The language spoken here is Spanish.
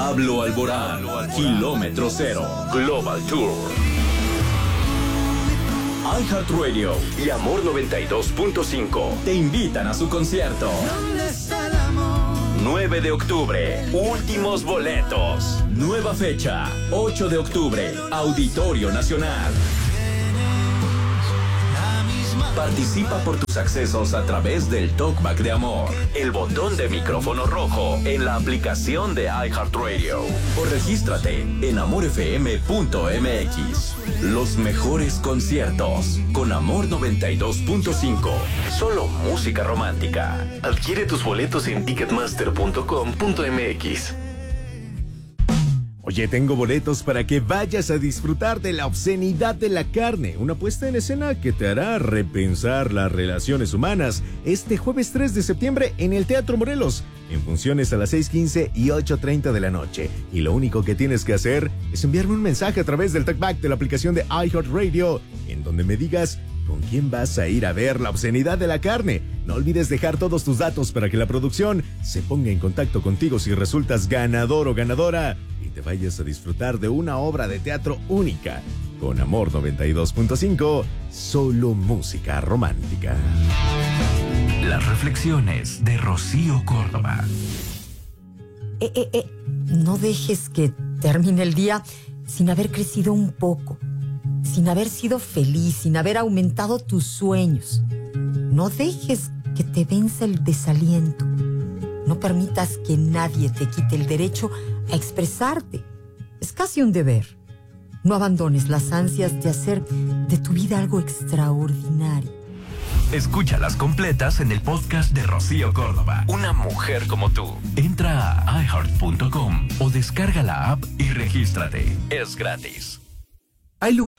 Pablo Alborán, Kilómetro Cero, Global Tour. iHeartRadio y Amor 92.5 te invitan a su concierto. 9 de octubre, últimos boletos. Nueva fecha, 8 de octubre, Auditorio Nacional. Participa por tus accesos a través del Talkback de Amor, el botón de micrófono rojo en la aplicación de iHeartRadio, o regístrate en amorfm.mx. Los mejores conciertos con Amor 92.5. Solo música romántica. Adquiere tus boletos en ticketmaster.com.mx. Oye, tengo boletos para que vayas a disfrutar de La obscenidad de la carne, una puesta en escena que te hará repensar las relaciones humanas, este jueves 3 de septiembre en el Teatro Morelos, en funciones a las 6:15 y 8:30 de la noche. Y lo único que tienes que hacer es enviarme un mensaje a través del talkback de la aplicación de iHeartRadio, en donde me digas con quién vas a ir a ver La obscenidad de la carne. No olvides dejar todos tus datos para que la producción se ponga en contacto contigo si resultas ganador o ganadora y te vayas a disfrutar de una obra de teatro única. Con Amor 92.5, solo música romántica. Las reflexiones de Rocío Córdoba. No dejes que termine el día sin haber crecido un poco, sin haber sido feliz, sin haber aumentado tus sueños. No dejes que te venza el desaliento. No permitas que nadie te quite el derecho a expresarte. Es casi un deber. No abandones las ansias de hacer de tu vida algo extraordinario. Escúchalas completas en el podcast de Rocío Córdoba. Una mujer como tú. Entra a iHeart.com o descarga la app y regístrate. Es gratis.